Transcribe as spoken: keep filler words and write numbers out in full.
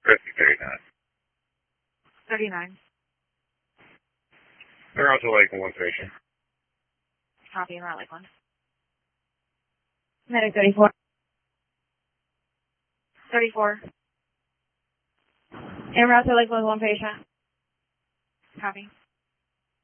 Rescue thirty-nine. thirty-nine. They're out to Lakeland, one station. Copy, around Lakeland. Medic thirty-four. thirty-four. En route to Lakeland, one patient. Copy.